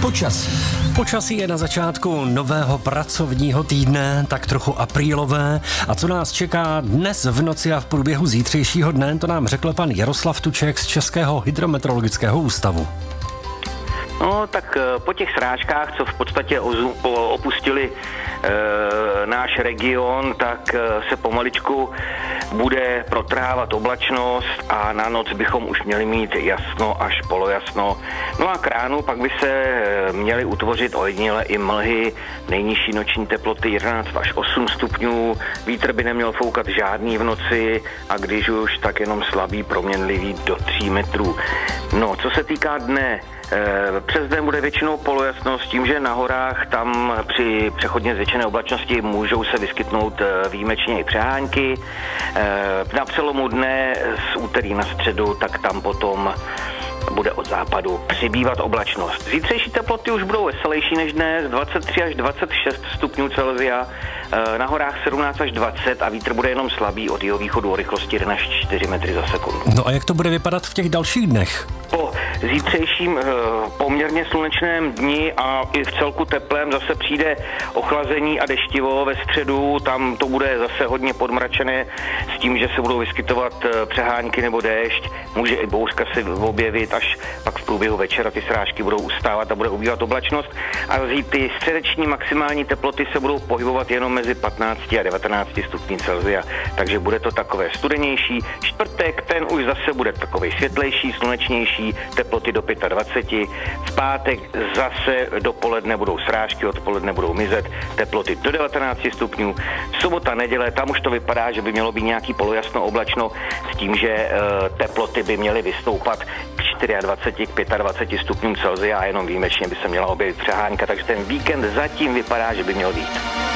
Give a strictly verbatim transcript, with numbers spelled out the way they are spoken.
Počasí. Počasí je na začátku nového pracovního týdne, tak trochu aprílové. A co nás čeká dnes v noci a v průběhu zítřejšího dne, to nám řekl pan Jaroslav Tuček z Českého hydrometeorologického ústavu. No, tak po těch srážkách, co v podstatě opustili e, náš region, tak se pomaličku bude protrávat oblačnost a na noc bychom už měli mít jasno až polojasno. No a k ránu pak by se měly utvořit ojediněle i mlhy, nejnižší noční teploty jedenáct až osm stupňů, vítr by neměl foukat žádný v noci a když už, tak jenom slabý proměnlivý do tří metrů. No, co se týká dne, přes den bude většinou polojasno s tím, že na horách tam při přechodně zvětšené oblačnosti můžou se vyskytnout výjimečně i přehánky. Na přelomu dne z úterý na středu, tak tam potom bude od západu přibývat oblačnost. Zítřejší teploty už budou veselější než dnes, dvacet tři až dvacet šest stupňů Celsia, na horách sedmnáct až dvacet a vítr bude jenom slabý od jihovýchodu o rychlosti jedna až čtyři metry za sekundu. No a jak to bude vypadat v těch dalších dnech? Po zítřejším poměrně slunečném dni a i v celku teplém zase přijde ochlazení a deštivo ve středu, tam to bude zase hodně podmračené s tím, že se budou vyskytovat přehánky nebo déšť, může i bouřka se objevit, až pak v průběhu večera ty srážky budou ustávat a bude ubývat oblačnost a ty středeční maximální teploty se budou pohybovat jenom mezi patnácti a devatenácti stupni Celsia, takže bude to takové studenější. Čtvrtek, ten už zase bude takový světlejší, slunečnější, teploty do dvacet pět. V pátek zase dopoledne budou srážky, odpoledne budou mizet, teploty do devatenácti stupňů. Sobota, neděle, tam už to vypadá, že by mělo být nějaký polojasno oblačno s tím, že e, teploty by měly vystoupat k dvacet čtyři, k dvacet pět stupňům Celsia a jenom výjimečně by se měla objevit přehánka, takže ten víkend zatím vypadá, že by měl být.